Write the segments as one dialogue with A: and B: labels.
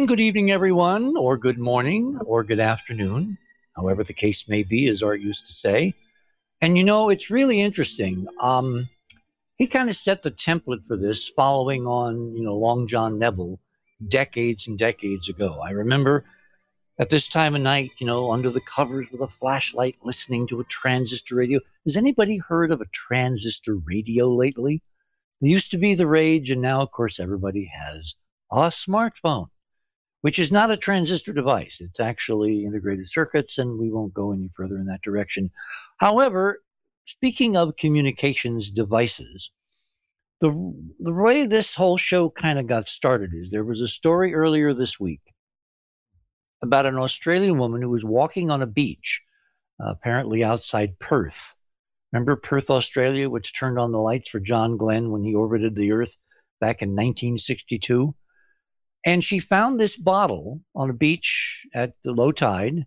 A: And good evening, everyone, or good morning, or good afternoon, however the case may be, as Art used to say. And it's really interesting. He kind of set the template for this following on, Long John Neville decades and decades ago. I remember at this time of night, under the covers with a flashlight, listening to a transistor radio. Has anybody heard of a transistor radio lately? It used to be the rage, and now, of course, everybody has a smartphone, which is not a transistor device. It's actually integrated circuits, and we won't go any further in that direction. However, speaking of communications devices, the way this whole show kind of got started is there was a story earlier this week about an Australian woman who was walking on a beach, apparently outside Perth. Remember Perth, Australia, which turned on the lights for John Glenn when he orbited the Earth back in 1962? And she found this bottle on a beach at the low tide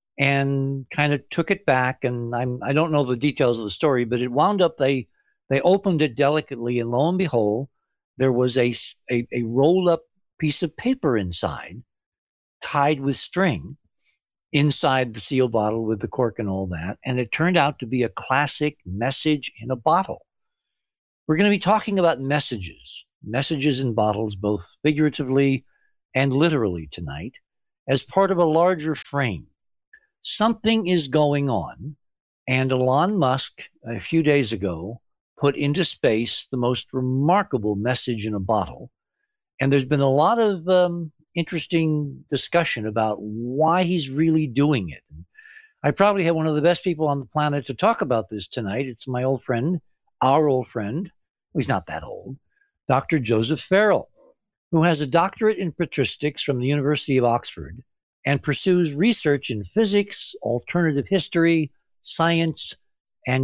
A: and kind of took it back. And I don't know the details of the story, but it wound up, they opened it delicately, and lo and behold, there was a rolled up piece of paper inside, tied with string, inside the seal bottle with the cork and all that. And it turned out to be a classic message in a bottle. We're going to be talking about messages in bottles, both figuratively and literally tonight, as part of a larger frame. Something is going on, and Elon Musk, a few days ago, put into space the most remarkable message in a bottle. And there's been a lot of interesting discussion about why he's really doing it. I probably have one of the best people on the planet to talk about this tonight. It's my old friend, our old friend. Well, he's not that old. Dr. Joseph Farrell, who has a doctorate in patristics from the University of Oxford and pursues research in physics, alternative history, science, and,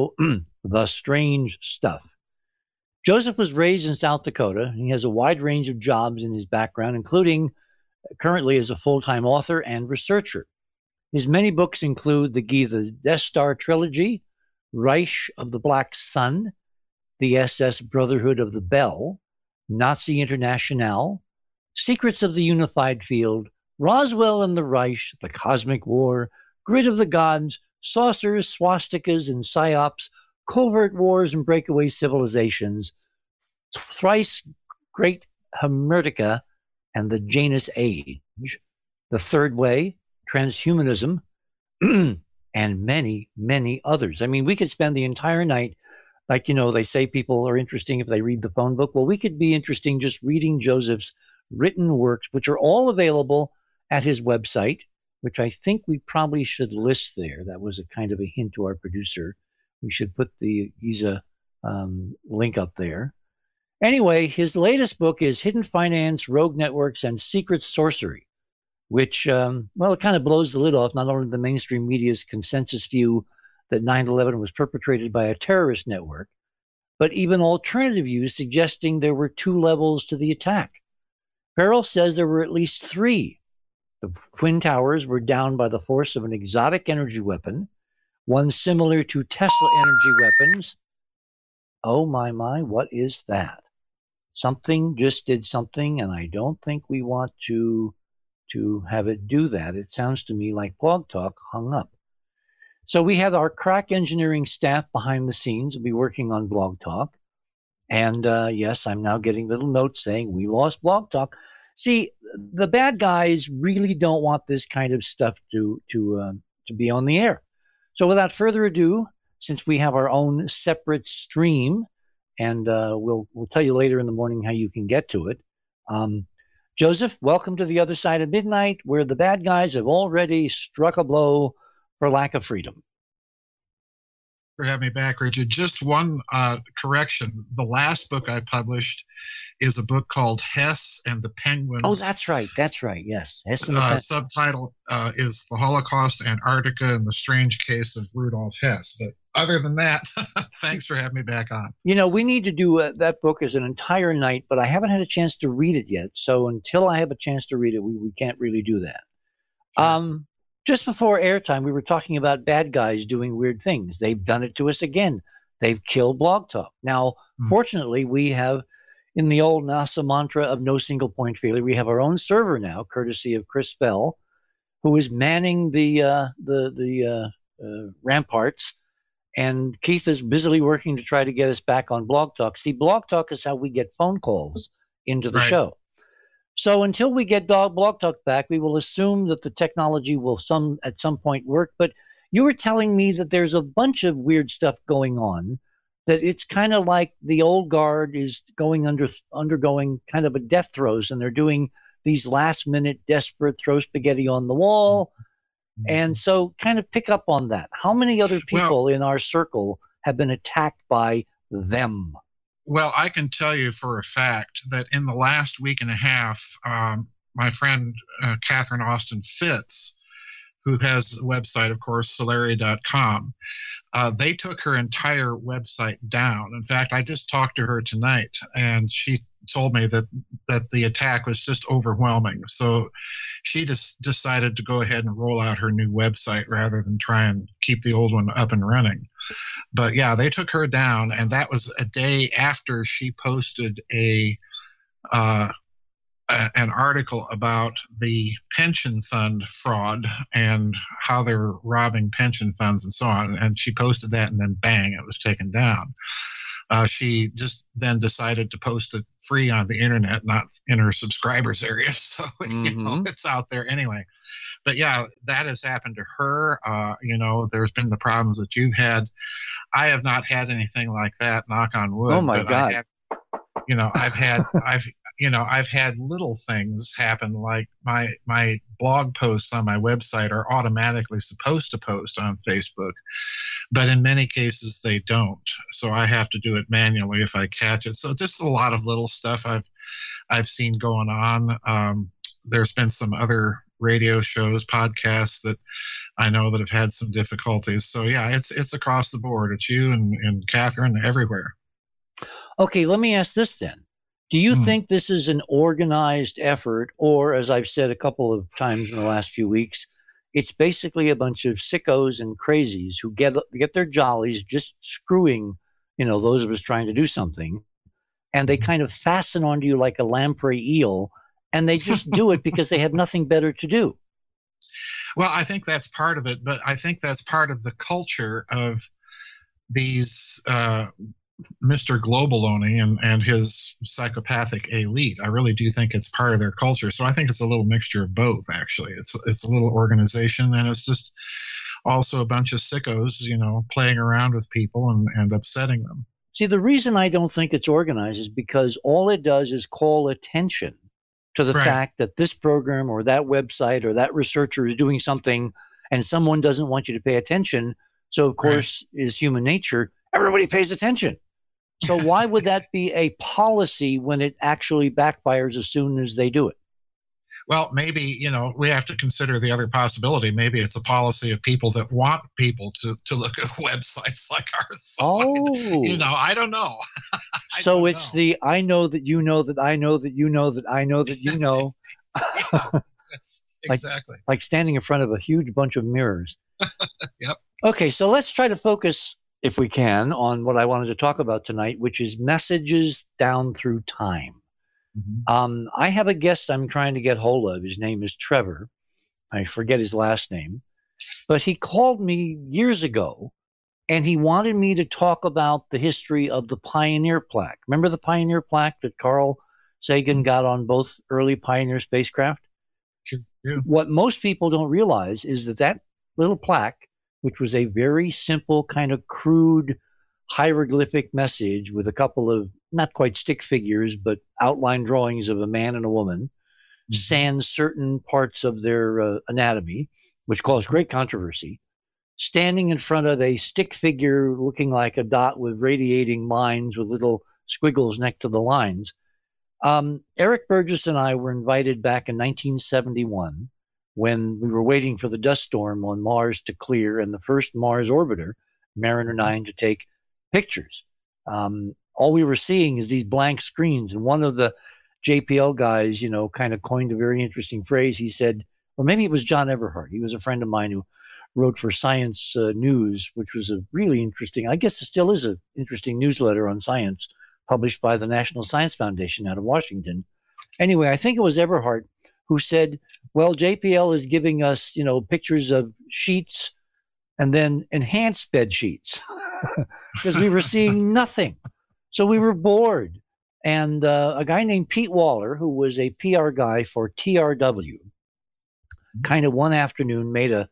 A: the strange stuff. Joseph was raised in South Dakota. He has a wide range of jobs in his background, including currently as a full-time author and researcher. His many books include the Gita Death Star trilogy, Reich of the Black Sun, the SS Brotherhood of the Bell, Nazi International, Secrets of the Unified Field, Roswell and the Reich, The Cosmic War, Grid of the Gods, Saucers, Swastikas and Psyops, Covert Wars and Breakaway Civilizations, Thrice Great Hemertica and the Janus Age, The Third Way, Transhumanism, and many, many others. I mean, we could spend the entire night, like, they say people are interesting if they read the phone book. Well, we could be interesting just reading Joseph's written works, which are all available at his website, which I think we probably should list there. That was a kind of a hint to our producer. We should put the Giza link up there. Anyway, his latest book is Hidden Finance, Rogue Networks, and Secret Sorcery, which, it kind of blows the lid off not only the mainstream media's consensus view that 9/11 was perpetrated by a terrorist network, but even alternative views suggesting there were two levels to the attack. Farrell says there were at least three. The Twin Towers were downed by the force of an exotic energy weapon, one similar to Tesla energy weapons. Oh, my, what is that? Something just did something, and I don't think we want to have it do that. It sounds to me like Blog Talk hung up. So we have our crack engineering staff behind the scenes. We'll be working on Blog Talk. And yes, I'm now getting little notes saying we lost Blog Talk. See, the bad guys really don't want this kind of stuff to be on the air. So without further ado, since we have our own separate stream, and we'll tell you later in the morning how you can get to it. Joseph, welcome to the other side of midnight, where the bad guys have already struck a blow for lack of freedom.
B: For having me back, Richard. Just one correction. The last book I published is a book called Hess and the Penguins.
A: Oh, that's right. Yes. Hess and
B: the subtitle is The Holocaust, Antarctica, and the Strange Case of Rudolf Hess. But other than that, thanks for having me back on.
A: We need to do that book as an entire night, but I haven't had a chance to read it yet. So until I have a chance to read it, we can't really do that. Sure. Just before airtime, we were talking about bad guys doing weird things. They've done it to us again. They've killed Blog Talk. Now, fortunately, we have in the old NASA mantra of no single point failure. We have our own server now, courtesy of Chris Bell, who is manning the ramparts. And Keith is busily working to try to get us back on Blog Talk. See, Blog Talk is how we get phone calls into the show. So until we get Blog Talk back, we will assume that the technology will at some point work. But you were telling me that there's a bunch of weird stuff going on, that it's kind of like the old guard is undergoing kind of a death throes, and they're doing these last-minute desperate throw spaghetti on the wall. And so kind of pick up on that. How many other people in our circle have been attacked by them?
B: Well, I can tell you for a fact that in the last week and a half, my friend Catherine Austin Fitz, who has a website, of course, Solari.com, they took her entire website down. In fact, I just talked to her tonight, and she told me that the attack was just overwhelming. So she just decided to go ahead and roll out her new website rather than try and keep the old one up and running. But yeah, they took her down, and that was a day after she posted an article about the pension fund fraud and how they're robbing pension funds and so on. And she posted that, and then bang, it was taken down. She just then decided to post it free on the internet, not in her subscribers area. So, it's out there anyway. But yeah, that has happened to her. There's been the problems that you've had. I have not had anything like that, knock on wood.
A: Oh my God.
B: I've had little things happen, like my blog posts on my website are automatically supposed to post on Facebook, but in many cases they don't. So I have to do it manually if I catch it. So just a lot of little stuff I've seen going on. There's been some other radio shows, podcasts that I know that have had some difficulties. So yeah, it's across the board. It's you and Catherine everywhere.
A: Okay, let me ask this then. Do you think this is an organized effort, or, as I've said a couple of times in the last few weeks, it's basically a bunch of sickos and crazies who get their jollies just screwing, those of us trying to do something, and they kind of fasten onto you like a lamprey eel, and they just do it because they have nothing better to do?
B: Well, I think that's part of it, but I think that's part of the culture of these Mr. Globaloney and his psychopathic elite. I really do think it's part of their culture. So I think it's a little mixture of both, actually. It's a little organization, and it's just also a bunch of sickos, playing around with people and upsetting them.
A: See, the reason I don't think it's organized is because all it does is call attention to the fact that this program or that website or that researcher is doing something, and someone doesn't want you to pay attention. So, of course, is human nature. Everybody pays attention. So why would that be a policy when it actually backfires as soon as they do it?
B: Well, maybe, we have to consider the other possibility. Maybe it's a policy of people that want people to look at websites like ours. So I don't know.
A: So it's the I know that you know that I know that you know that I know that you know.
B: Yeah, exactly.
A: Like standing in front of a huge bunch of mirrors.
B: Yep.
A: Okay, so let's try to focus, if we can, on what I wanted to talk about tonight, which is messages down through time. I have a guest I'm trying to get hold of. His name is Trevor. I forget his last name. But he called me years ago, and he wanted me to talk about the history of the Pioneer plaque. Remember the Pioneer plaque that Carl Sagan got on both early Pioneer spacecraft?
B: Sure. Yeah.
A: What most people don't realize is that little plaque, which was a very simple, kind of crude hieroglyphic message with a couple of not quite stick figures, but outline drawings of a man and a woman, sans certain parts of their anatomy, which caused great controversy, standing in front of a stick figure looking like a dot with radiating lines with little squiggles next to the lines. Eric Burgess and I were invited back in 1971 when we were waiting for the dust storm on Mars to clear and the first Mars orbiter, Mariner 9, to take pictures. All we were seeing is these blank screens. And one of the JPL guys, kind of coined a very interesting phrase. He said, or maybe it was John Everhart. He was a friend of mine who wrote for Science News, which was a really interesting, I guess it still is an interesting newsletter on science published by the National Science Foundation out of Washington. Anyway, I think it was Eberhard who said, well, JPL is giving us, pictures of sheets and then enhanced bed sheets because we were seeing nothing. So we were bored. And a guy named Pete Waller, who was a PR guy for TRW, kind of one afternoon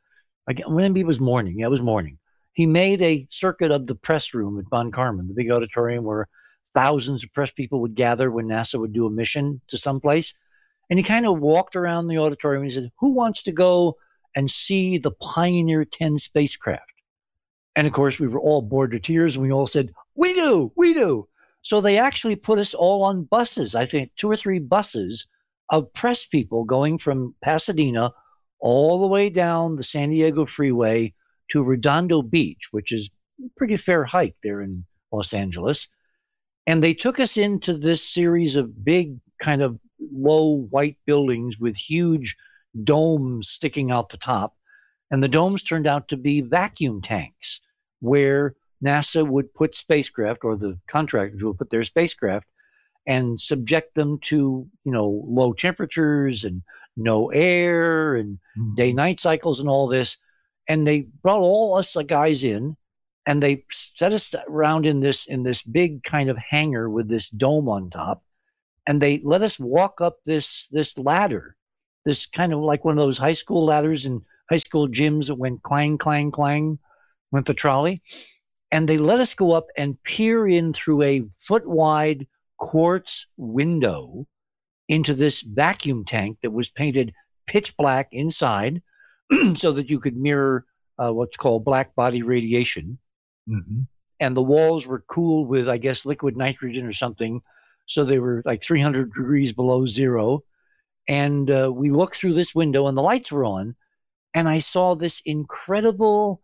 A: maybe it was morning. Yeah, it was morning. He made a circuit of the press room at Von Karman, the big auditorium where thousands of press people would gather when NASA would do a mission to someplace. And he kind of walked around the auditorium and he said, who wants to go and see the Pioneer 10 spacecraft? And of course, we were all bored to tears and we all said, we do. So they actually put us all on buses, I think 2 or 3 buses of press people going from Pasadena all the way down the San Diego freeway to Redondo Beach, which is a pretty fair hike there in Los Angeles. And they took us into this series of big kind of low white buildings with huge domes sticking out the top. And the domes turned out to be vacuum tanks where NASA would put spacecraft, or the contractors would put their spacecraft and subject them to, low temperatures and no air and day-night cycles and all this. And they brought all us guys in and they set us around in this big kind of hangar with this dome on top. And they let us walk up this ladder, this kind of like one of those high school ladders in high school gyms that went clang, clang, clang, went the trolley. And they let us go up and peer in through a foot-wide quartz window into this vacuum tank that was painted pitch black inside so that you could mirror what's called black body radiation. Mm-hmm. And the walls were cooled with, I guess, liquid nitrogen or something. So they were like 300 degrees below zero. And we looked through this window and the lights were on. And I saw this incredible,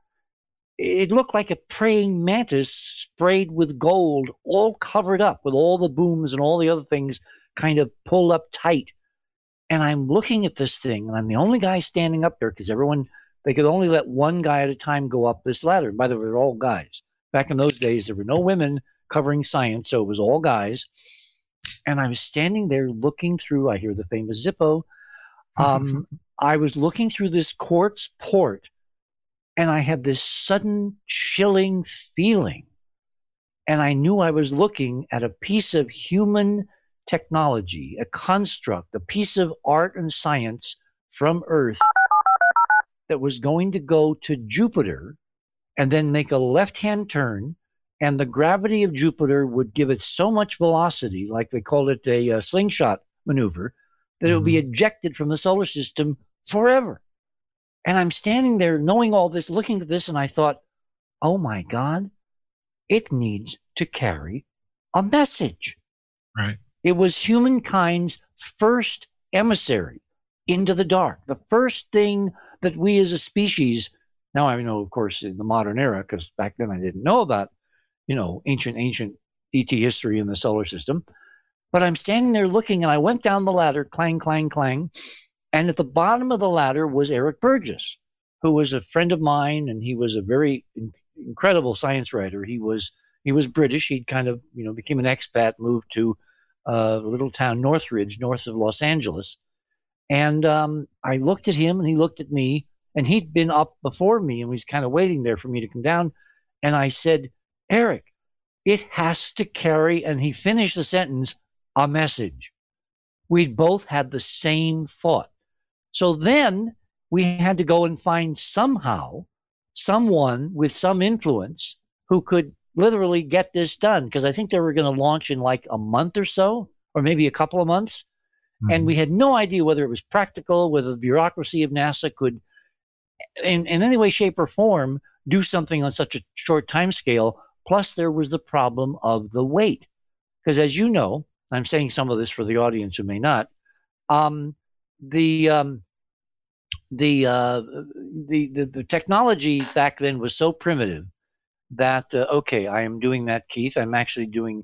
A: it looked like a praying mantis sprayed with gold, all covered up with all the booms and all the other things kind of pulled up tight. And I'm looking at this thing, and I'm the only guy standing up there because they could only let one guy at a time go up this ladder. By the way, they're all guys. Back in those days, there were no women covering science, so it was all guys. And I was standing there looking through, I hear the famous Zippo. I was looking through this quartz port, and I had this sudden chilling feeling. And I knew I was looking at a piece of human technology, a construct, a piece of art and science from Earth that was going to go to Jupiter and then make a left-hand turn, and the gravity of Jupiter would give it so much velocity, like they called it a slingshot maneuver, that it would be ejected from the solar system forever. And I'm standing there knowing all this, looking at this, and I thought, oh my God, it needs to carry a message.
B: Right.
A: It was humankind's first emissary into the dark. The first thing that we as a species, now I know, of course, in the modern era, because back then I didn't know about, ancient ET history in the solar system. But I'm standing there looking, and I went down the ladder, clang, clang, clang. And at the bottom of the ladder was Eric Burgess, who was a friend of mine, and he was a very incredible science writer. He was British. He'd kind of, became an expat, moved to a little town, Northridge, north of Los Angeles. And I looked at him, and he looked at me, and he'd been up before me, and he was kind of waiting there for me to come down. And I said, Eric, it has to carry, and he finished the sentence, a message. We'd both had the same thought. So then we had to go and find someone with some influence who could literally get this done, because I think they were going to launch in like a month or so, or maybe a couple of months. Mm-hmm. And we had no idea whether it was practical, whether the bureaucracy of NASA could, in any way, shape, or form, do something on such a short time scale. Plus, there was the problem of the weight. Because as you know, I'm saying some of this for the audience who may not, the technology back then was so primitive that okay, I am doing that, Keith. I'm actually doing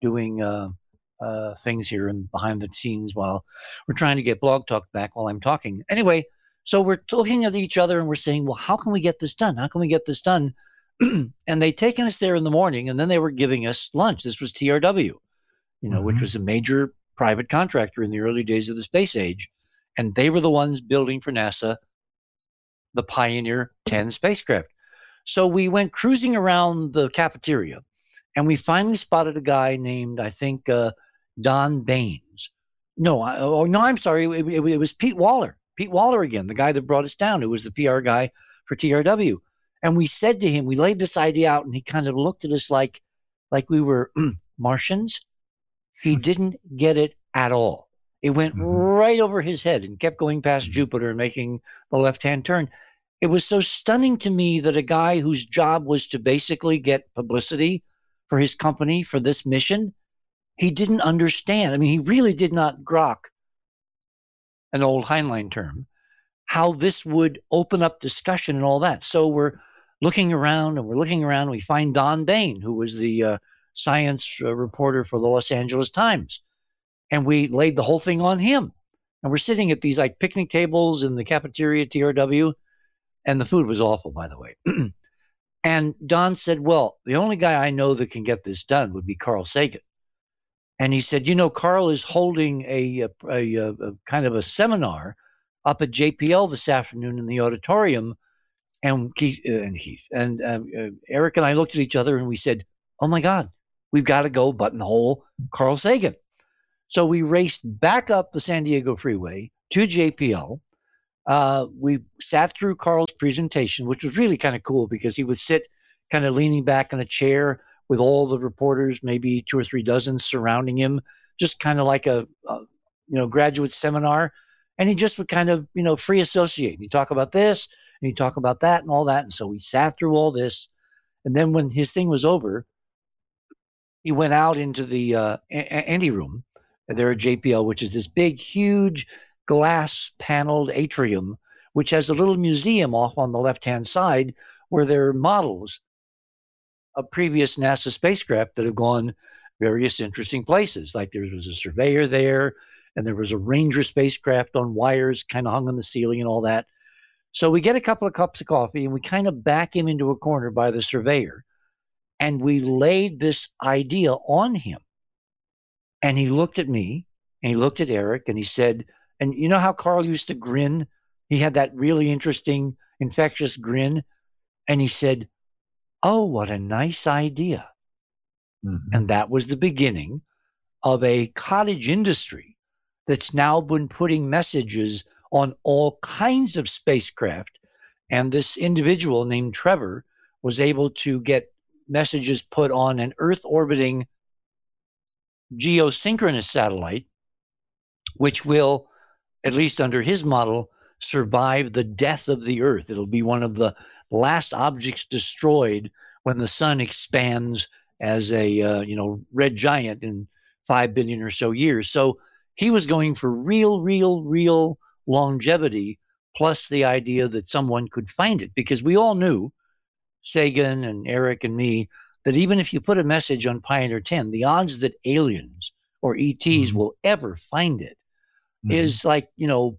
A: things here and behind the scenes while we're trying to get Blog Talk back while I'm talking. Anyway, so we're looking at each other and we're saying, well, how can we get this done? How can we get this done? And they'd taken us there in the morning, and then they were giving us lunch. This was TRW. which was a major private contractor in the early days of the space age. And they were the ones building for NASA the Pioneer 10 spacecraft. So we went cruising around the cafeteria, and we finally spotted a guy named, I think, Don Baines. I'm sorry. It was Pete Waller. Pete Waller again, the guy that brought us down, who was the PR guy for TRW. And we said to him, we laid this idea out, and he kind of looked at us like we were Martians. He didn't get it at all. It went right over his head and kept going past Jupiter and making the left-hand turn. It was so stunning to me that a guy whose job was to basically get publicity for his company for this mission, he didn't understand. I mean, he really did not grok, an old Heinlein term, how this would open up discussion and all that. So we're looking around and we find Don Bain, who was the science reporter for the Los Angeles Times. And we laid the whole thing on him. And we're sitting at these like picnic tables in the cafeteria at TRW. And the food was awful, by the way. And Don said, well, the only guy I know that can get this done would be Carl Sagan. And he said, Carl is holding a kind of a seminar up at JPL this afternoon in the auditorium. And Heath and Eric and I looked at each other and we said, oh my God, we've got to go buttonhole Carl Sagan. So we raced back up the San Diego freeway to JPL. We sat through Carl's presentation, which was really kind of cool because he would sit kind of leaning back in a chair with all the reporters, maybe 2 or 3 dozen surrounding him, just kind of like a graduate seminar. And he just would kind of, free associate. He'd talk about this and he'd talk about that and all that. And so we sat through all this. And then when his thing was over, he went out into the ante room there at JPL, which is this big, huge glass paneled atrium, which has a little museum off on the left-hand side where there are models of previous NASA spacecraft that have gone various interesting places. Like there was a surveyor there, and there was a Ranger spacecraft on wires kind of hung on the ceiling and all that. So we get a couple of cups of coffee and we kind of back him into a corner by the surveyor. And we laid this idea on him. And he looked at me and he looked at Eric and he said, and you know how Carl used to grin? He had that really interesting, infectious grin. And he said, oh, what a nice idea. And that was the beginning of a cottage industry that's now been putting messages on all kinds of spacecraft. And this individual named Trevor was able to get messages put on an Earth orbiting geosynchronous satellite, which will, at least under his model, survive the death of the Earth. It'll be one of the last objects destroyed when the sun expands as a red giant in 5 billion or so years. So he was going for real longevity, plus the idea that someone could find it, because we all knew, Sagan and Eric and me, that even if you put a message on Pioneer 10, the odds that aliens or ETs will ever find it is like,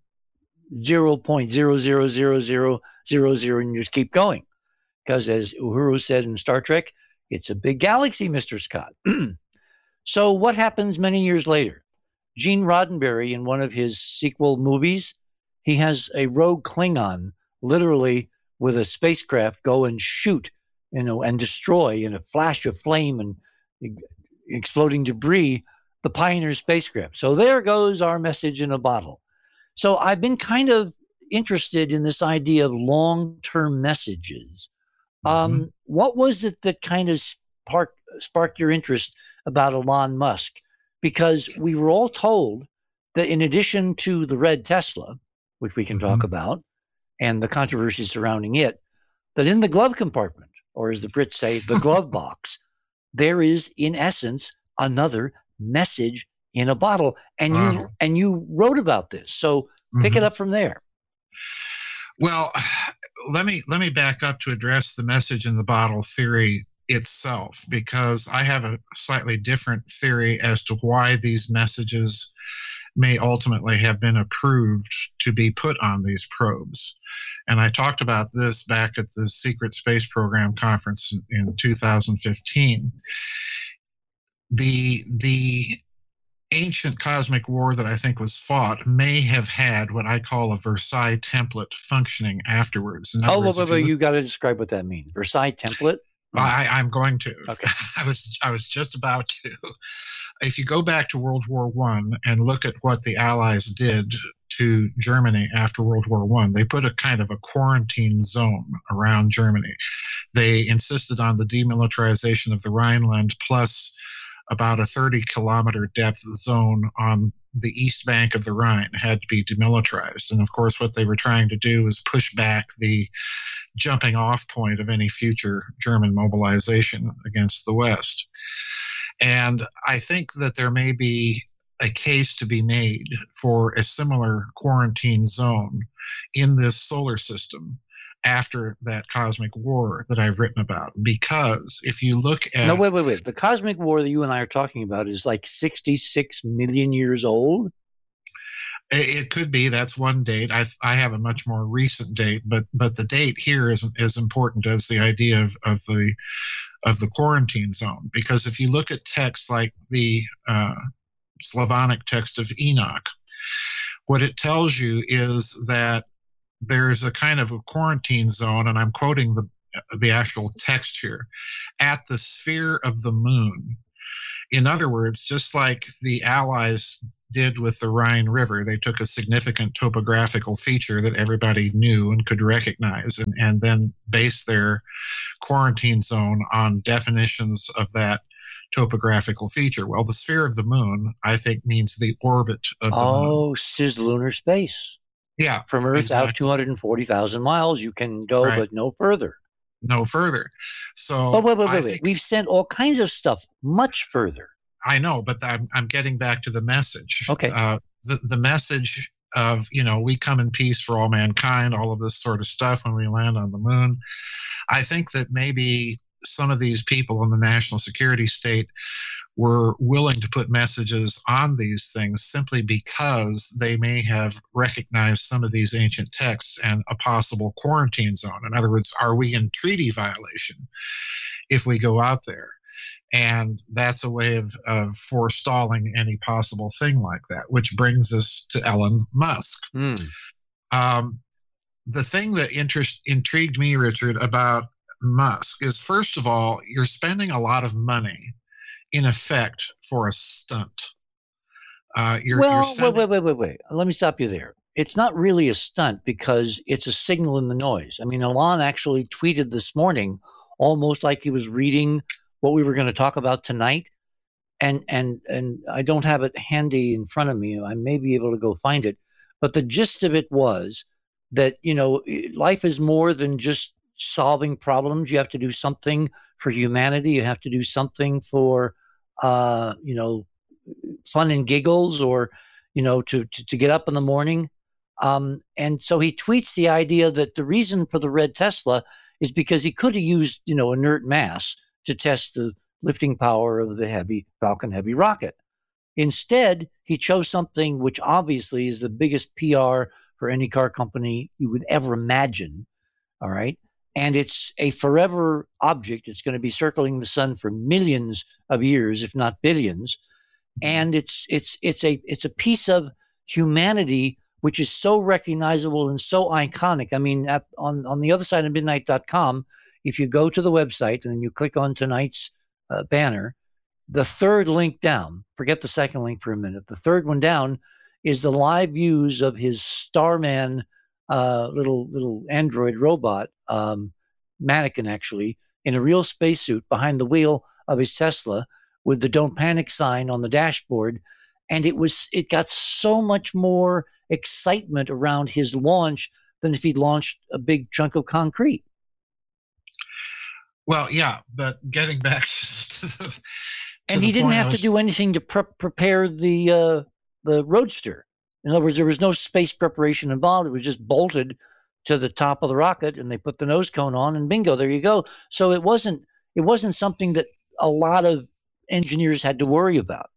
A: 0.0000000, and you just keep going. Because as Uhuru said in Star Trek, it's a big galaxy, Mr. Scott. So what happens many years later? Gene Roddenberry, in one of his sequel movies, he has a rogue Klingon literally with a spacecraft go and shoot, and destroy in a flash of flame and exploding debris the Pioneer spacecraft. So there goes our message in a bottle. So I've been kind of interested in this idea of long-term messages. What was it that kind of sparked your interest about Elon Musk? Because we were all told that in addition to the red Tesla, which we can talk about, and the controversy surrounding it, that in the glove compartment, or as the Brits say, the glove box, there is, in essence, another message in a bottle. And you wrote about this. So pick it up from there.
B: Well, let me back up to address the message in the bottle theory itself, because I have a slightly different theory as to why these messages may ultimately have been approved to be put on these probes. And I talked about this back at the Secret Space Program conference in 2015. The ancient cosmic war that I think was fought may have had what I call a Versailles template functioning afterwards. In other words, if
A: wait, you got to describe what that means. Versailles template?
B: I'm going to.
A: Okay.
B: I was just about to. If you go back to World War One and look at what the Allies did to Germany after World War One, they put a kind of a quarantine zone around Germany. They insisted on the demilitarization of the Rhineland, plus about a 30-kilometer depth zone on the east bank of the Rhine had to be demilitarized. And of course, what they were trying to do was push back the jumping off point of any future German mobilization against the West. And I think that there may be a case to be made for a similar quarantine zone in this solar system after that cosmic war that I've written about. Because if you look at...
A: No, wait. The cosmic war that you and I are talking about is like 66 million years old?
B: It could be. That's one date. I have a much more recent date, but the date here isn't as important as the idea of the quarantine zone. Because if you look at texts like the Slavonic text of Enoch, what it tells you is that there's a kind of a quarantine zone, and I'm quoting the actual text here, at the sphere of the moon. In other words, just like the Allies did with the Rhine River, they took a significant topographical feature that everybody knew and could recognize, and then based their quarantine zone on definitions of that topographical feature. Well, the sphere of the moon, I think, means the orbit of the moon.
A: Oh, cislunar space.
B: Yeah.
A: From Earth
B: exactly.
A: out 240,000 miles, you can go,
B: Right.
A: but no further.
B: No further. So
A: But wait. We've sent all kinds of stuff much further.
B: I know, but I'm getting back to the message.
A: Okay.
B: The message of, we come in peace for all mankind, all of this sort of stuff when we land on the moon. I think that maybe some of these people in the national security state were willing to put messages on these things simply because they may have recognized some of these ancient texts and a possible quarantine zone. In other words, are we in treaty violation if we go out there? And that's a way of forestalling any possible thing like that, which brings us to Elon Musk. The thing that intrigued me, Richard, about Musk is, first of all, you're spending a lot of money in effect for a stunt. Wait.
A: Let me stop you there. It's not really a stunt because it's a signal in the noise. I mean, Elon actually tweeted this morning almost like he was reading what we were going to talk about tonight. And I don't have it handy in front of me. I may be able to go find it. But the gist of it was that, life is more than just solving problems. You have to do something for humanity. You have to do something for, fun and giggles, or, to get up in the morning. And so he tweets the idea that the reason for the red Tesla is because he could have used, inert mass to test the lifting power of the Falcon Heavy rocket. Instead, he chose something which obviously is the biggest PR for any car company you would ever imagine. All right. And it's a forever object. It's going to be circling the sun for millions of years, if not billions. And it's a piece of humanity which is so recognizable and so iconic. I mean, on the other side of midnight.com, if you go to the website and then you click on tonight's banner, the third link down, forget the second link for a minute, the third one down is the live views of his Starman little android robot, mannequin actually, in a real spacesuit behind the wheel of his Tesla with the "Don't Panic" sign on the dashboard. And it got so much more excitement around his launch than if he'd launched a big chunk of concrete.
B: Well, yeah, but getting back to
A: and he didn't have to do anything to prepare the Roadster. In other words, there was no space preparation involved. It was just bolted to the top of the rocket, and they put the nose cone on, and bingo, there you go. So it wasn't something that a lot of engineers had to worry about.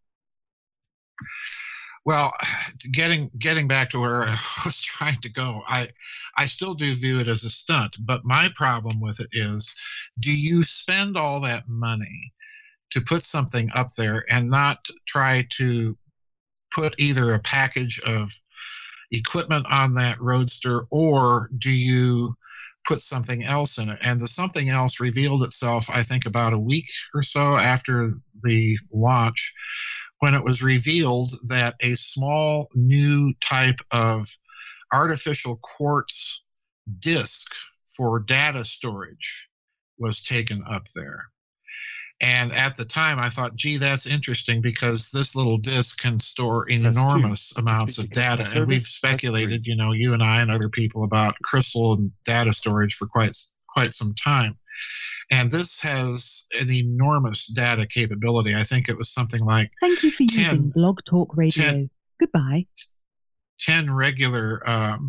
B: Well, getting back to where I was trying to go, I still do view it as a stunt, but my problem with it is, do you spend all that money to put something up there and not try to put either a package of equipment on that Roadster, or do you put something else in it? And the something else revealed itself, I think, about a week or so after the launch, when it was revealed that a small new type of artificial quartz disk for data storage was taken up there. And at the time, I thought, gee, that's interesting, because this little disk can store enormous amounts of data. And we've speculated, you and I and other people, about crystal and data storage for quite some time. And this has an enormous data capability. I think it was something like
C: Thank you for using Blog Talk Radio. Goodbye.
B: 10 regular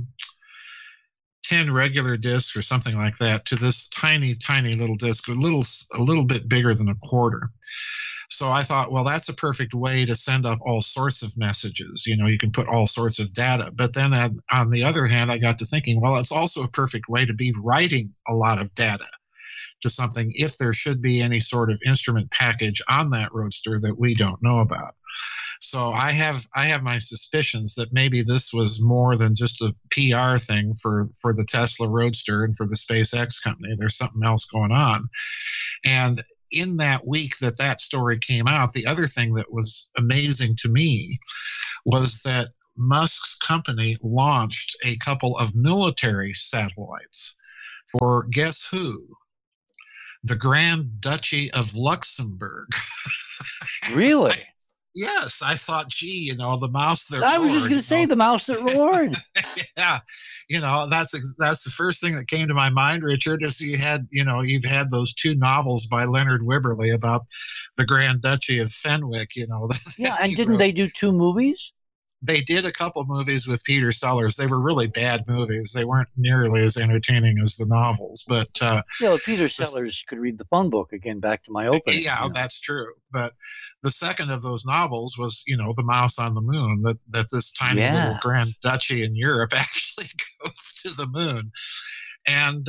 B: 10 regular discs or something like that to this tiny little disc, a little bit bigger than a quarter. So I thought, well, that's a perfect way to send up all sorts of messages. You can put all sorts of data. But then on the other hand, I got to thinking, well, it's also a perfect way to be writing a lot of data to something, if there should be any sort of instrument package on that Roadster that we don't know about. So I have my suspicions that maybe this was more than just a PR thing for the Tesla Roadster and for the SpaceX company. There's something else going on. And in that week that story came out, the other thing that was amazing to me was that Musk's company launched a couple of military satellites for, guess who? The Grand Duchy of Luxembourg.
A: Really?
B: Yes, I thought, gee, the mouse that roared.
A: I was just going to say the mouse that roared.
B: Yeah, that's the first thing that came to my mind, Richard, is you've had those two novels by Leonard Wibberley about the Grand Duchy of Fenwick,
A: Yeah, and didn't they do 2 movies?
B: They did a couple movies with Peter Sellers. They were really bad movies. They weren't nearly as entertaining as the novels. But
A: Peter Sellers could read the phone book again. Back to my opening.
B: Yeah, that's true. But the second of those novels was, the Mouse on the Moon. That this tiny little Grand Duchy in Europe actually goes to the moon. And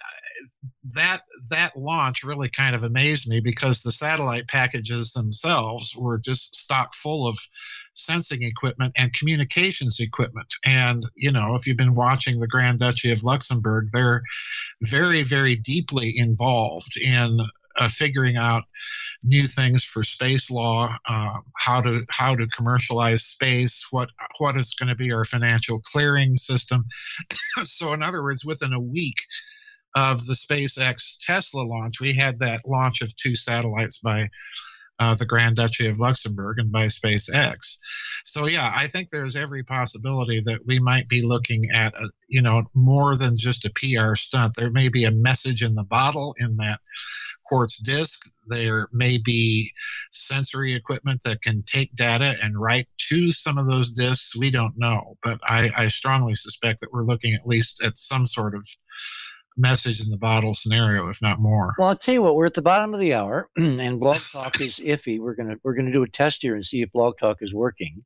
B: that launch really kind of amazed me, because the satellite packages themselves were just stock full of sensing equipment and communications equipment. And, if you've been watching the Grand Duchy of Luxembourg, they're very, very deeply involved in figuring out new things for space law, how to commercialize space, what is going to be our financial clearing system. So in other words, within a week of the SpaceX Tesla launch, we had that launch of 2 satellites by the Grand Duchy of Luxembourg and by SpaceX. So yeah, I think there's every possibility that we might be looking at more than just a PR stunt. There may be a message in the bottle in that quartz disk. There may be sensory equipment that can take data and write to some of those disks. We don't know, but I strongly suspect that we're looking at least at some sort of message in the bottle scenario, if not more.
A: Well, I'll tell you what, we're at the bottom of the hour, and Blog Talk is iffy. We're gonna do a test here and see if Blog Talk is working.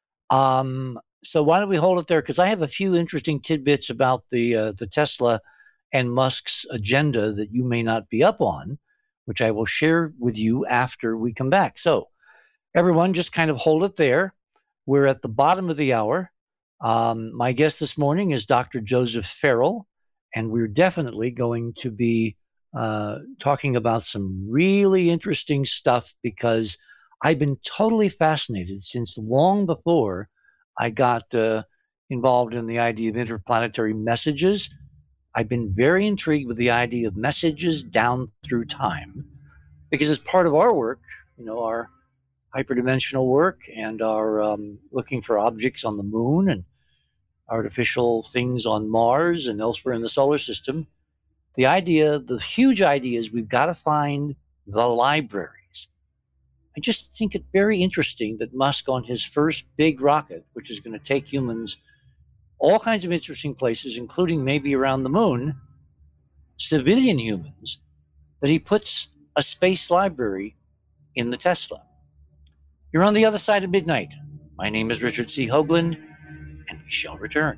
A: So why don't we hold it there? Because I have a few interesting tidbits about the Tesla and Musk's agenda that you may not be up on, which I will share with you after we come back. So everyone, just kind of hold it there. We're at the bottom of the hour. My guest this morning is Dr. Joseph Farrell, and we're definitely going to be talking about some really interesting stuff, because I've been totally fascinated since long before I got involved in the idea of interplanetary messages. I've been very intrigued with the idea of messages down through time, because as part of our work, our hyperdimensional work and our looking for objects on the moon and artificial things on Mars and elsewhere in the solar system, the huge idea is we've got to find the libraries. I just think it very interesting that Musk, on his first big rocket, which is going to take humans all kinds of interesting places, including maybe around the moon, civilian humans, that he puts a space library in the Tesla. You're on the other side of midnight. My name is Richard C. Hoagland, and we shall return.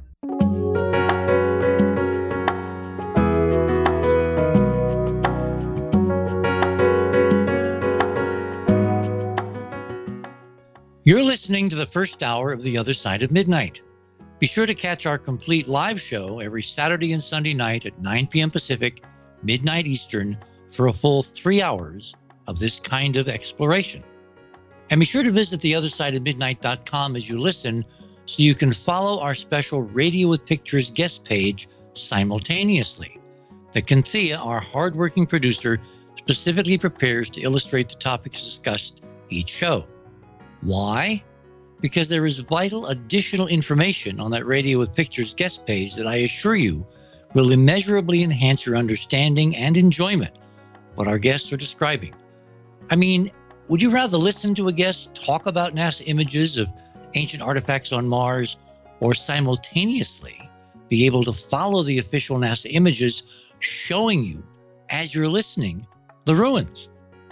A: You're listening to the first hour of The Other Side of Midnight. Be sure to catch our complete live show every Saturday and Sunday night at 9 p.m. Pacific, midnight Eastern, for a full 3 hours of this kind of exploration. And be sure to visit theothersideofmidnight.com as you listen so you can follow our special Radio with Pictures guest page simultaneously that Cynthia, our hardworking producer, specifically prepares to illustrate the topics discussed each show. Why? Because there is vital additional information on that Radio with Pictures guest page that I assure you will immeasurably enhance your understanding and enjoyment of what our guests are describing. I mean, would you rather listen to a guest talk about NASA images of ancient artifacts on Mars, or simultaneously be able to follow the official NASA images showing you, as you're listening, the ruins?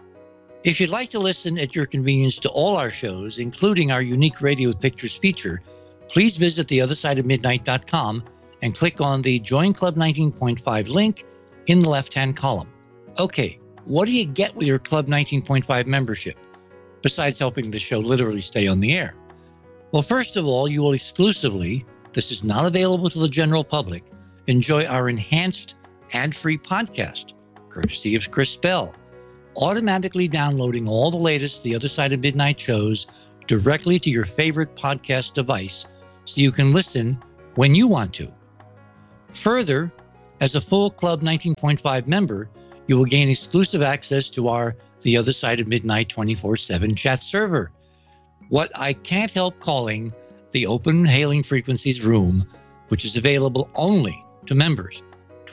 A: If you'd like to listen at your convenience to all our shows, including our unique Radio with Pictures feature, please visit theothersideofmidnight.com and click on the Join Club 19.5 link in the left-hand column. Okay, what do you get with your Club 19.5 membership, besides helping the show literally stay on the air? Well, first of all, you will exclusively, this is not available to the general public, enjoy our enhanced ad-free podcast, courtesy of Chris Bell, automatically downloading all the latest The Other Side of Midnight shows directly to your favorite podcast device so you can listen when you want to. Further, as a full Club 19.5 member, you will gain exclusive access to our The Other Side of Midnight 24/7 chat server, what I can't help calling the Open Hailing Frequencies room, which is available only to members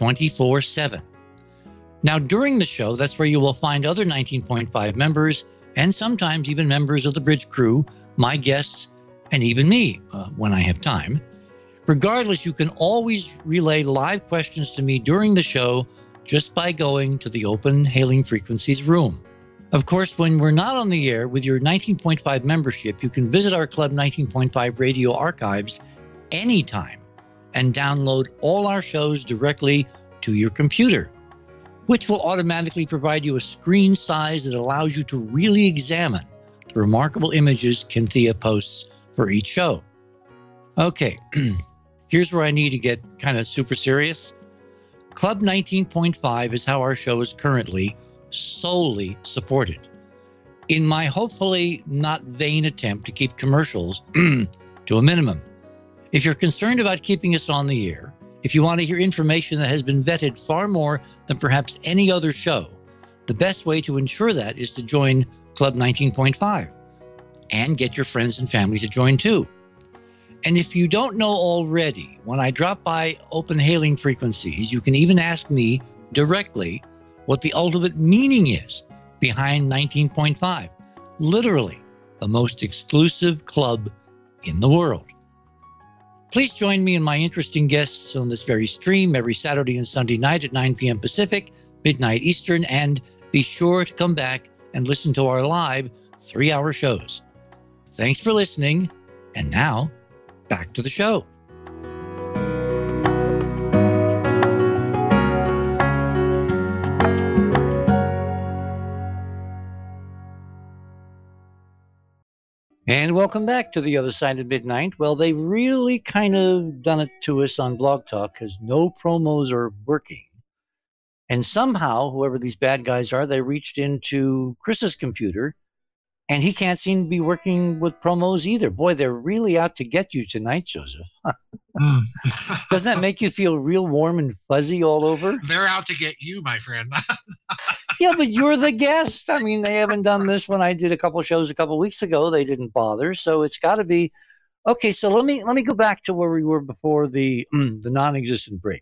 A: 24/7. Now, during the show, that's where you will find other 19.5 members and sometimes even members of the bridge crew, my guests, and even me when I have time. Regardless, you can always relay live questions to me during the show just by going to the Open Hailing Frequencies room. Of course, when we're not on the air with your 19.5 membership, you can visit our Club 19.5 radio archives anytime and download all our shows directly to your computer, which will automatically provide you a screen size that allows you to really examine the remarkable images Cynthia posts for each show. Okay, here's where I need to get kind of super serious. Club 19.5 is how our show is currently solely supported. In my hopefully not vain attempt to keep commercials to a minimum. If you're concerned about keeping us on the air, if you want to hear information that has been vetted far more than perhaps any other show, the best way to ensure that is to join Club 19.5 and get your friends and family to join too. And if you don't know already, when I drop by Open Hailing Frequencies, you can even ask me directly what the ultimate meaning is behind 19.5. Literally, the most exclusive club in the world. Please join me and my interesting guests on this very stream every Saturday and Sunday night at 9 p.m. Pacific, midnight Eastern, and be sure to come back and listen to our live 3-hour shows. Thanks for listening, and now, back to the show. And welcome back to The Other Side of Midnight. Well, they've really kind of done it to us on Blog Talk because no promos are working. And somehow, whoever these bad guys are, they reached into Chris's computer, and he can't seem to be working with promos either. Boy, they're really out to get you tonight, Joseph. Doesn't that make you feel real warm and fuzzy all over?
B: They're out to get you, my friend.
A: Yeah, but you're the guest. I mean, they haven't done this when I did a couple shows a couple weeks ago. They didn't bother, so it's got to be okay. So let me go back to where we were before the non-existent break.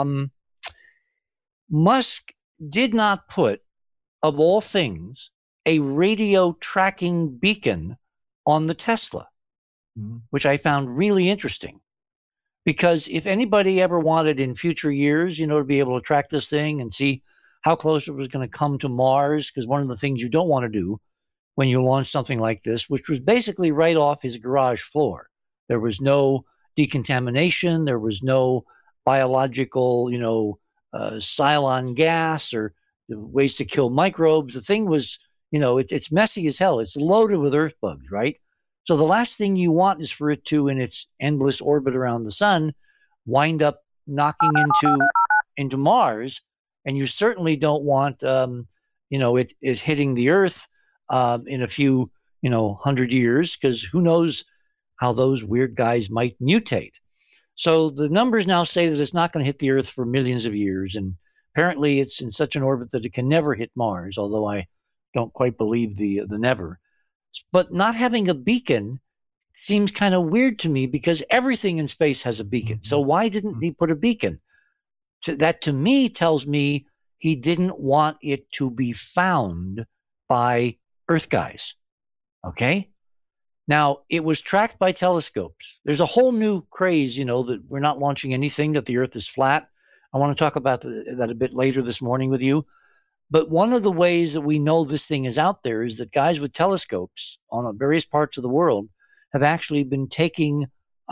A: Musk did not put, of all things, a radio tracking beacon on the Tesla, which I found really interesting. Because if anybody ever wanted in future years, to be able to track this thing and see how close it was going to come to Mars, because one of the things you don't want to do when you launch something like this, which was basically right off his garage floor. There was no decontamination. There was no biological, Cylon gas or ways to kill microbes. The thing was, it's messy as hell. It's loaded with earth bugs, right? So the last thing you want is for it to, in its endless orbit around the sun, wind up knocking into Mars. And you certainly don't want, it is hitting the Earth in a few, 100 years, because who knows how those weird guys might mutate. So the numbers now say that it's not going to hit the Earth for millions of years. And apparently it's in such an orbit that it can never hit Mars, although I don't quite believe the never. But not having a beacon seems kind of weird to me, because everything in space has a beacon. So why didn't he put a beacon? That to me tells me he didn't want it to be found by Earth guys. Okay? Now, it was tracked by telescopes. There's a whole new craze, that we're not launching anything, that the Earth is flat. I want to talk about that a bit later this morning with you. But one of the ways that we know this thing is out there is that guys with telescopes on various parts of the world have actually been taking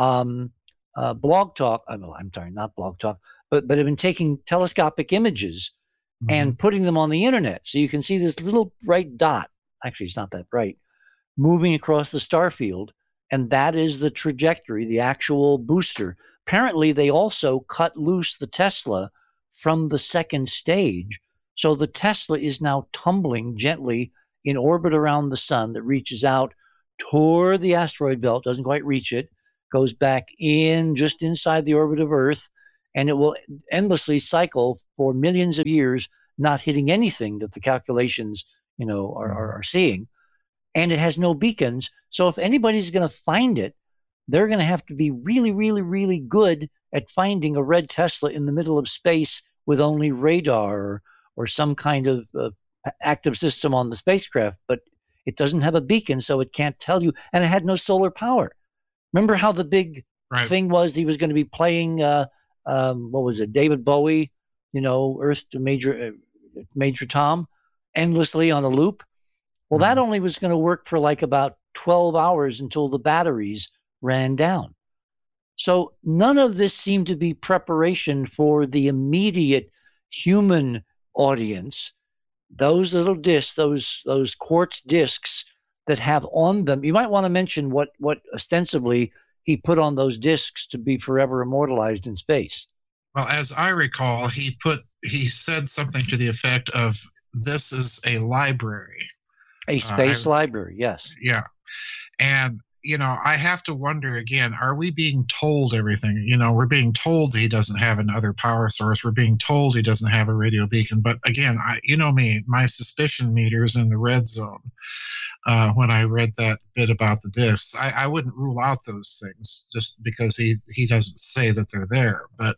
A: Blog Talk. I'm sorry, not Blog Talk, but have been taking telescopic images and putting them on the internet. So you can see this little bright dot. Actually, it's not that bright, moving across the star field. And that is the trajectory, the actual booster. Apparently, they also cut loose the Tesla from the second stage. So the Tesla is now tumbling gently in orbit around the sun that reaches out toward the asteroid belt, doesn't quite reach it, goes back in just inside the orbit of Earth, and it will endlessly cycle for millions of years, not hitting anything that the calculations, are seeing. And it has no beacons. So if anybody's going to find it, they're going to have to be really, really, really good at finding a red Tesla in the middle of space with only radar or some kind of active system on the spacecraft. But it doesn't have a beacon, so it can't tell you. And it had no solar power. Remember how the big thing was he was going to be playing, what was it, David Bowie, Earth to Major Tom, endlessly on a loop? Well, that only was going to work for like about 12 hours until the batteries ran down. So none of this seemed to be preparation for the immediate human audience. Those little discs, those quartz discs that have on them, you might want to mention what ostensibly he put on those discs to be forever immortalized in space.
B: Well, as I recall, he said something to the effect of, this is a library.
A: A space library, yes.
B: Yeah. And, I have to wonder again, are we being told everything? We're being told he doesn't have another power source. We're being told he doesn't have a radio beacon. But again, me, my suspicion meter is in the red zone. When I read that bit about the discs, I wouldn't rule out those things just because he doesn't say that they're there. But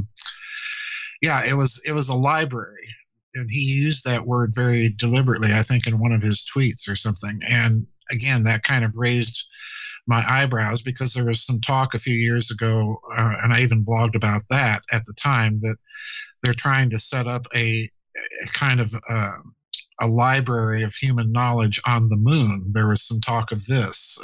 B: it was a library. And he used that word very deliberately, I think, in one of his tweets or something. And again, that kind of raised my eyebrows, because there was some talk a few years ago, and I even blogged about that at the time, that they're trying to set up a kind of a library of human knowledge on the moon. There was some talk of this.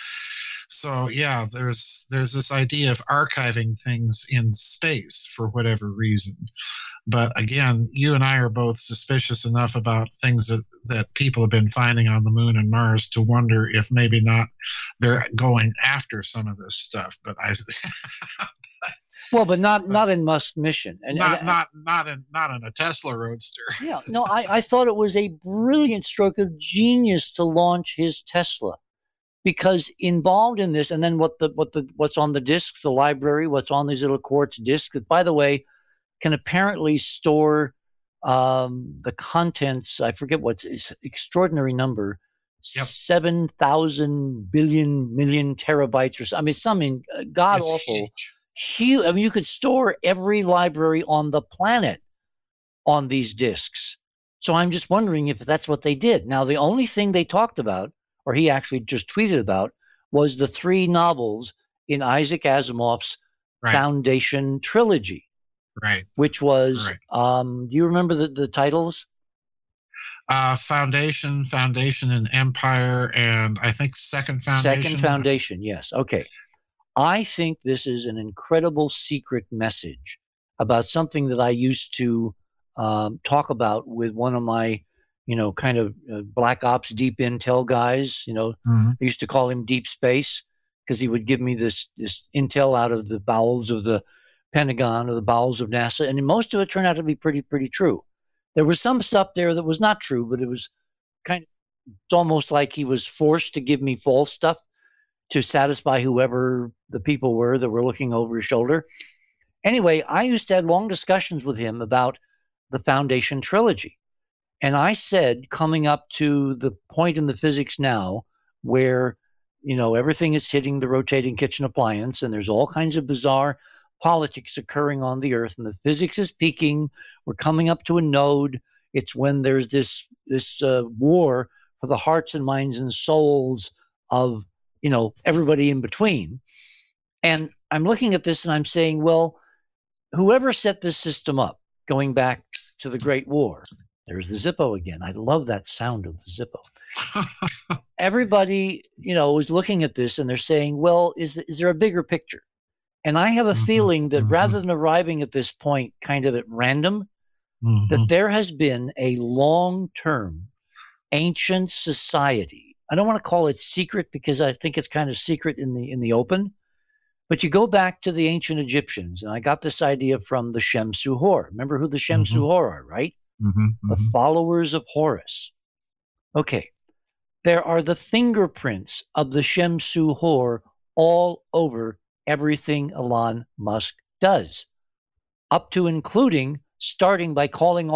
B: There's this idea of archiving things in space for whatever reason. But again, you and I are both suspicious enough about things that people have been finding on the moon and Mars to wonder if maybe not they're going after some of this stuff. But
A: but not in Musk's mission, and
B: not in a Tesla Roadster.
A: Yeah, no, I thought it was a brilliant stroke of genius to launch his Tesla, because involved in this, and then what's on the discs, the library, what's on these little quartz discs, that, by the way, can apparently store the contents. I forget what's extraordinary number, 7,000 million terabytes or something. I mean, something god awful. Huge. I mean, you could store every library on the planet on these discs. So I'm just wondering if that's what they did. Now, the only thing they talked about, or he actually just tweeted about, was the 3 novels in Isaac Asimov's Foundation trilogy.
B: Right.
A: Which was, do you remember the titles?
B: Foundation and Empire, and I think Second Foundation.
A: Second Foundation, yes. Okay. I think this is an incredible secret message about something that I used to talk about with one of my kind of black ops, deep intel guys.
B: Mm-hmm.
A: I used to call him Deep Space because he would give me this intel out of the bowels of the Pentagon or the bowels of NASA, and most of it turned out to be pretty true. There was some stuff there that was not true, but it was it's almost like he was forced to give me false stuff to satisfy whoever the people were that were looking over his shoulder. Anyway, I used to have long discussions with him about the Foundation trilogy. And I said, coming up to the point in the physics now where, everything is hitting the rotating kitchen appliance and there's all kinds of bizarre politics occurring on the earth and the physics is peaking. We're coming up to a node. It's when there's this war for the hearts and minds and souls of, everybody in between. And I'm looking at this and I'm saying, well, whoever set this system up, going back to the Great War, there's the Zippo again. I love that sound of the Zippo. Everybody, is looking at this and they're saying, well, is there a bigger picture? And I have a feeling that rather than arriving at this point kind of at random, that there has been a long-term ancient society. I don't want to call it secret because I think it's kind of secret in the open. But you go back to the ancient Egyptians, and I got this idea from the Shem-Suhor. Remember who the Shem-Suhor are, right? The followers of Horus. Okay. There are the fingerprints of the Shem-Suhor all over everything Elon Musk does, up to including starting by calling all